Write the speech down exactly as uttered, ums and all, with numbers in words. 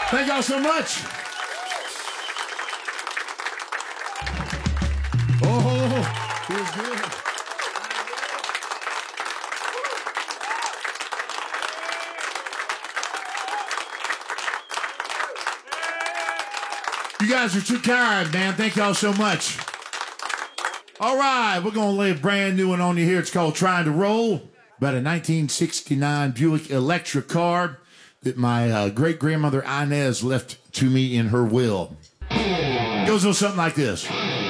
Thank y'all so much. Oh, feels good. You guys are too kind, man. Thank y'all so much. All right, we're going to lay a brand new one on you here. It's called Trying to Roll. About a nineteen sixty-nine Buick Electra car that my uh, great-grandmother Inez left to me in her will. It goes on something like this.